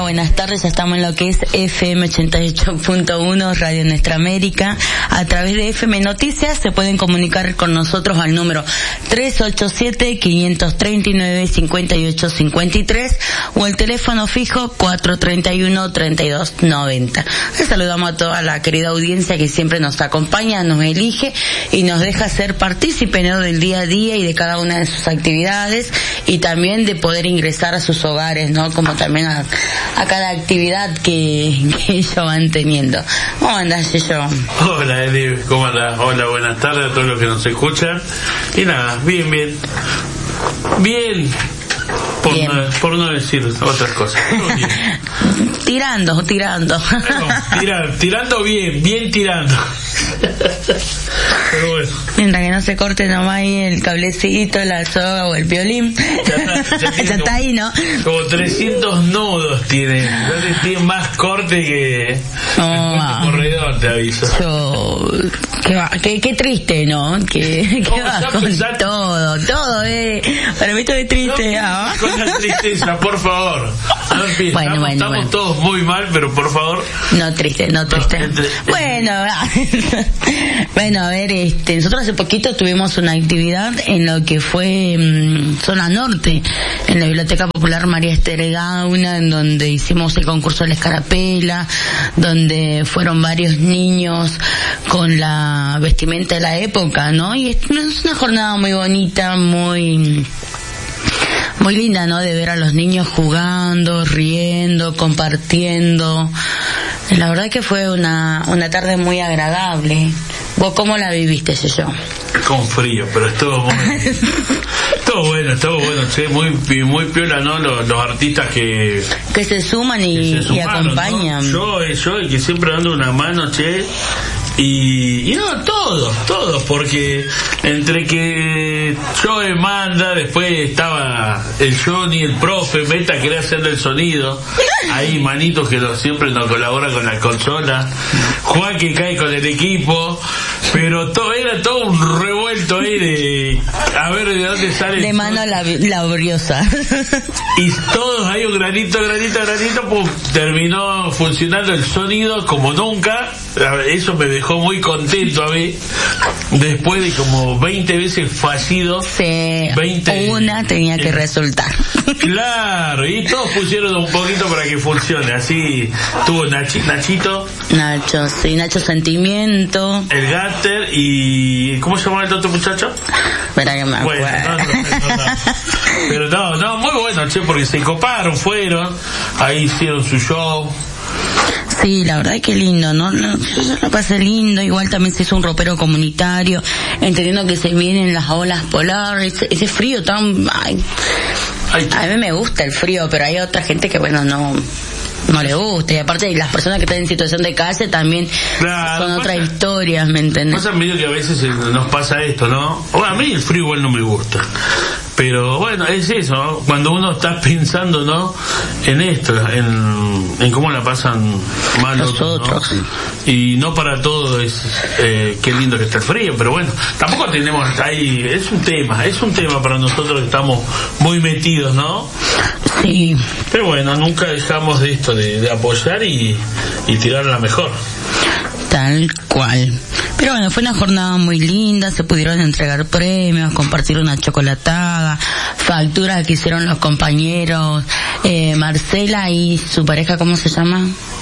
buenas tardes. Ya estamos en lo que es FM 88.1 Radio Nuestra América. A través de FM Noticias se pueden comunicar con nosotros al número 387-539-5853 o el teléfono fijo 431-3290. Les saludamos a toda la querida audiencia que siempre nos acompaña, nos elige y nos deja ser partícipe, ¿no?, del día a día y de cada una de sus actividades, y también de poder ingresar a sus hogares, ¿no?, como también a cada actividad que ellos van teniendo. ¿Cómo andás, Yo? Hola, Eli, ¿cómo andás? Hola, buenas tardes a todos los que nos escuchan. Y nada, bien. Bien. Por no decir otras cosas. Tirando. Tirando bien tirando. Pero bueno. Mientras que no se corte nomás ahí el cablecito, la soga o el violín. Ya está ahí, ¿no? Como 300 nudos tiene. Tiene más corte que corredor, te aviso. Qué triste, ¿no? Que va con todo, para mí todo es triste. Con la tristeza, por favor. Bueno. Estamos todos muy mal, pero por favor. No triste. Bueno, a ver, nosotros hace poquito tuvimos una actividad en lo que fue zona norte, en la Biblioteca Popular María Esther Gauna, en donde hicimos el concurso de la escarapela, donde fueron varios niños con la vestimenta de la época, ¿no? Y es una jornada muy bonita, muy linda, ¿no?, de ver a los niños jugando, riendo, compartiendo. La verdad que fue una tarde muy agradable. ¿Vos cómo la viviste, yo? Con frío, pero estuvo bueno, che, muy piola, ¿no? Los artistas que se suman y acompañan, ¿no? Yo el que siempre dando una mano, che. Y no, todos, porque entre que yo manda, después estaba el Johnny, el profe, Meta, quería hacerle el sonido, ahí Manitos que siempre nos colabora con la consola, Juan que cae con el equipo, pero era todo un revuelto ahí de a ver de dónde sale de mano laboriosa. Y todos ahí un granito, pum, terminó funcionando el sonido como nunca. Eso me dejó muy contento a mí, después de como 20 veces fallido. Sí, una tenía que resultar. Claro, y todos pusieron un poquito para que funcione. Así tuvo Nacho Sentimiento, el Gatter y ¿cómo se llamaba el otro muchacho? Verá que me acuerdo. Pero no, muy bueno, che, porque se coparon, fueron, ahí hicieron su show. Sí, la verdad es que lindo, ¿no? Yo la pasé lindo. Igual también se hizo un ropero comunitario, entendiendo que se vienen las olas polares, ese frío tan... A mí me gusta el frío, pero hay otra gente que, bueno, no le gusta. Y aparte, las personas que están en situación de calle también, claro, son otras historias, ¿me entendés? Pasa medio que a veces nos pasa esto, ¿no? A mí el frío igual no me gusta. Pero bueno, es eso, ¿no? Cuando uno está pensando, ¿no?, en esto, en cómo la pasan mal otros, ¿no? Y no para todo es qué lindo que está el frío, pero bueno, tampoco tenemos ahí, es un tema para nosotros que estamos muy metidos, ¿no? Sí. Pero bueno, nunca dejamos de esto, de apoyar y tirar la mejor. Tal cual. Pero bueno, fue una jornada muy linda, se pudieron entregar premios, compartir una chocolatada, facturas que hicieron los compañeros, Marcela y su pareja, ¿cómo se llama?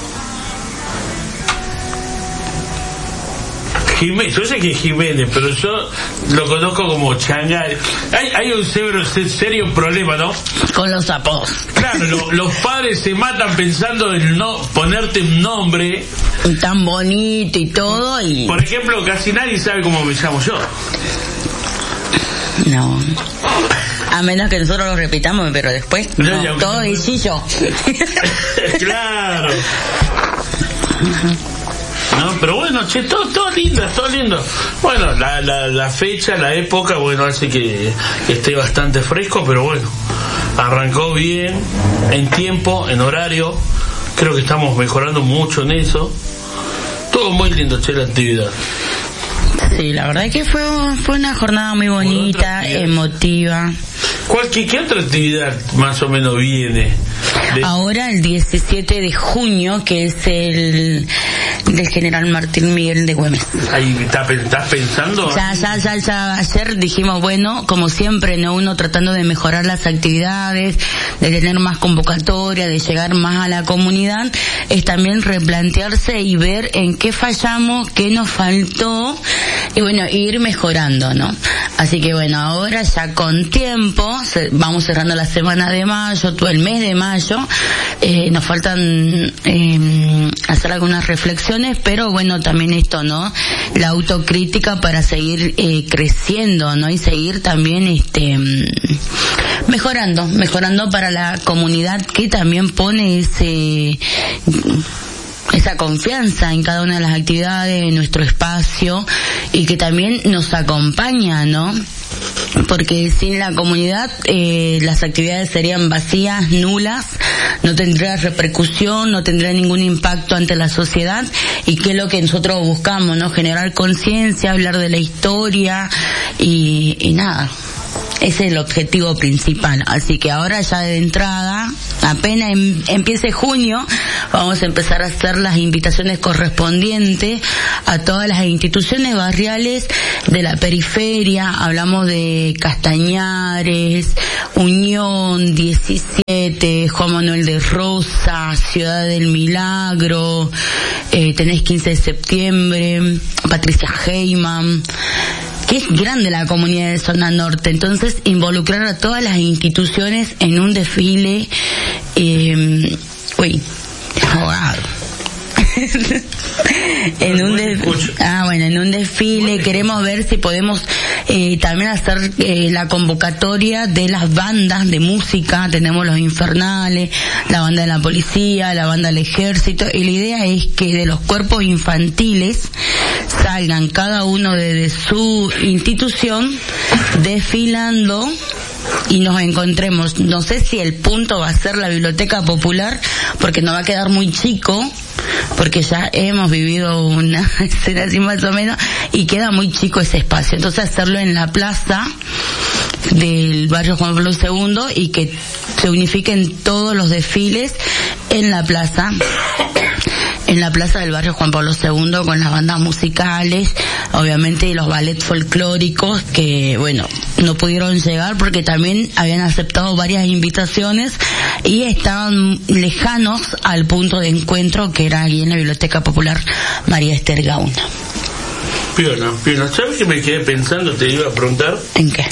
Yo sé que es Jiménez, pero yo lo conozco como Changal. Hay un serio problema, ¿no? Con los apodos. Claro, los padres se matan pensando en no ponerte un nombre tan bonito y todo, y... Por ejemplo, casi nadie sabe cómo me llamo yo. No. A menos que nosotros lo repitamos, pero después todo es yo. Claro. No, pero bueno, che, todo lindo. Bueno, la fecha, la época, bueno, hace que esté bastante fresco, pero bueno, arrancó bien, en tiempo, en horario. Creo que estamos mejorando mucho en eso. Todo muy lindo, che, la actividad. Sí, la verdad es que fue una jornada muy bonita, emotiva. ¿Qué otra actividad más o menos viene? Ahora el 17 de junio, que es el del general Martín Miguel de Güemes. Ahí ¿estás pensando? Ya ayer dijimos, bueno, como siempre, ¿no? Uno tratando de mejorar las actividades, de tener más convocatoria, de llegar más a la comunidad, es también replantearse y ver en qué fallamos, qué nos faltó, y bueno, ir mejorando, ¿no? Así que bueno, ahora ya con tiempo, vamos cerrando la semana de mayo, todo el mes de mayo, nos faltan hacer algunas reflexiones, pero bueno, también esto, ¿no? La autocrítica para seguir creciendo, ¿no? Y seguir también mejorando para la comunidad, que también pone esa confianza en cada una de las actividades, en nuestro espacio, y que también nos acompaña, ¿no? Porque sin la comunidad las actividades serían vacías, nulas, no tendría repercusión, no tendría ningún impacto ante la sociedad, y que es lo que nosotros buscamos, ¿no? Generar conciencia, hablar de la historia y nada. Ese es el objetivo principal. Así que ahora ya de entrada, apenas empiece junio, vamos a empezar a hacer las invitaciones correspondientes a todas las instituciones barriales de la periferia. Hablamos de Castañares, Unión 17, Juan Manuel de Rosa, Ciudad del Milagro, tenés 15 de septiembre, Patricia Heyman, que es grande la comunidad de Zona Norte. Entonces, involucrar a todas las instituciones en un desfile, en un desfile. Queremos ver si podemos también hacer la convocatoria de las bandas de música. Tenemos los Infernales, la banda de la policía, la banda del ejército, y la idea es que de los cuerpos infantiles salgan cada uno desde su institución desfilando y nos encontremos. No sé si el punto va a ser la Biblioteca Popular, porque nos va a quedar muy chico, porque ya hemos vivido una escena así más o menos, y queda muy chico ese espacio. Entonces hacerlo en la plaza del barrio Juan Pablo II, y que se unifiquen todos los desfiles en la plaza del barrio Juan Pablo II, con las bandas musicales, obviamente, y los ballets folclóricos, que bueno, no pudieron llegar porque también habían aceptado varias invitaciones y estaban lejanos al punto de encuentro, que era ahí en la Biblioteca Popular María Esther Gauna. Piola, ¿sabes qué me quedé pensando? Te iba a preguntar. ¿En qué?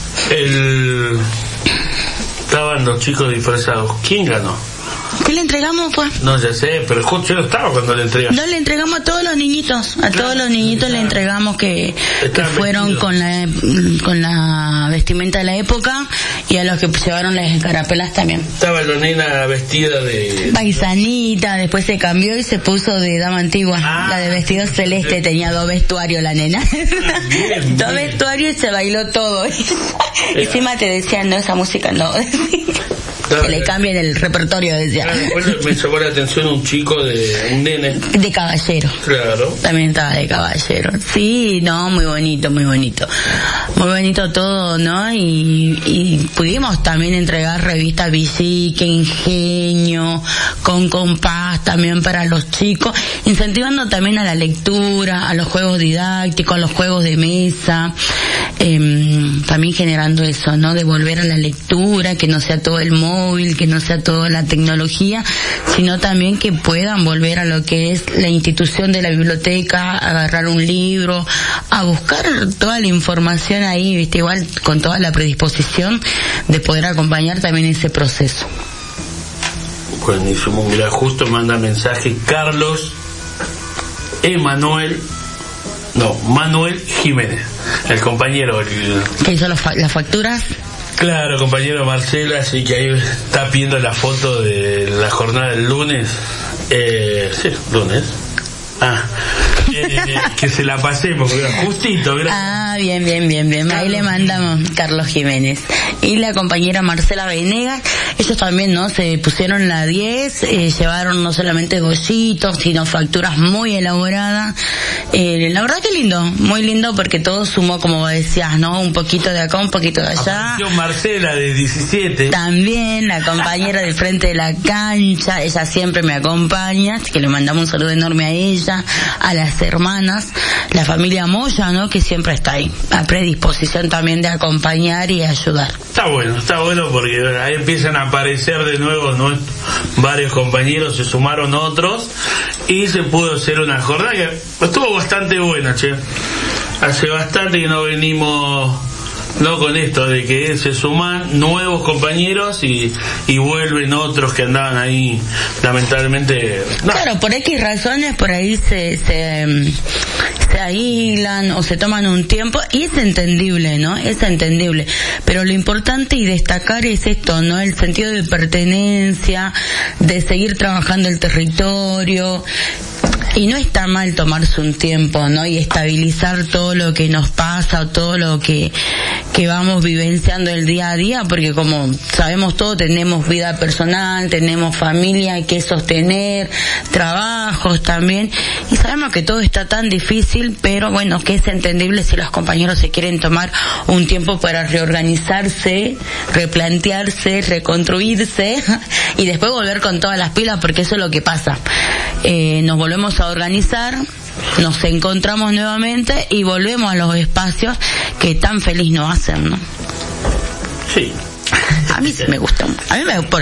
Estaban los chicos disfrazados. ¿Quién ganó? ¿Qué le entregamos, pues? No, ya sé, pero justo yo no estaba cuando le entregamos. No, le entregamos a todos los niñitos. Todos los niñitos le entregamos que fueron con la vestimenta de la época, y a los que llevaron las escarapelas también. Estaba la nena vestida de paisanita, después se cambió y se puso de dama antigua. La de vestido celeste, tenía 2 vestuarios la nena. 2 vestuarios y se bailó todo. Encima te decían, no, esa música no. Que le cambien el repertorio, decía. Después me llamó la atención un nene. De caballero. Claro. También estaba de caballero. Sí, no, muy bonito, muy bonito. Muy bonito todo, ¿no? Y pudimos también entregar revistas Visique, Ingenio, con compás también para los chicos, incentivando también a la lectura, a los juegos didácticos, a los juegos de mesa, también generando eso, ¿no? De volver a la lectura, que no sea todo el móvil, que no sea toda la tecnología, sino también que puedan volver a lo que es la institución de la biblioteca, agarrar un libro, a buscar toda la información ahí, ¿viste? Igual con toda la predisposición de poder acompañar también ese proceso. Buenísimo, mira, justo manda mensaje Carlos Manuel Jiménez, el compañero. ¿Que hizo las facturas? Claro, compañero Marcela, así que ahí está viendo la foto de la jornada del lunes. Sí, lunes. que se la pasemos, justito. Bien. Ahí le mandamos Carlos Jiménez. Y la compañera Marcela Venegas, ellos también, ¿no? Se pusieron la 10, llevaron no solamente bollitos, sino facturas muy elaboradas. La verdad que lindo, muy lindo, porque todo sumó, como decías, ¿no? Un poquito de acá, un poquito de allá. Apareció Marcela de 17. También la compañera del frente de la cancha, ella siempre me acompaña, así que le mandamos un saludo enorme a ella, a las hermanas, la familia Moya, ¿no? Que siempre está ahí, a predisposición también de acompañar y ayudar. Está bueno porque ahí empiezan a aparecer de nuevo, ¿no? Varios compañeros, se sumaron otros y se pudo hacer una jornada que estuvo bastante buena, che. Hace bastante que no venimos, no con esto de que se suman nuevos compañeros y vuelven otros que andaban ahí, lamentablemente. No. Claro, por X razones por ahí se aíslan o se toman un tiempo, y es entendible, ¿no? Es entendible. Pero lo importante y destacar es esto, ¿no? El sentido de pertenencia, de seguir trabajando el territorio. Y no está mal tomarse un tiempo, ¿no? Y estabilizar todo lo que nos pasa, todo lo que vamos vivenciando el día a día, porque como sabemos todos, tenemos vida personal, tenemos familia que sostener, trabajos también, y sabemos que todo está tan difícil, pero bueno, que es entendible si los compañeros se quieren tomar un tiempo para reorganizarse, replantearse, reconstruirse, y después volver con todas las pilas, porque eso es lo que pasa. Nos volvemos a organizar, nos encontramos nuevamente y volvemos a los espacios que tan feliz nos hacen, ¿no? Sí. A mí sí me gusta. A mí me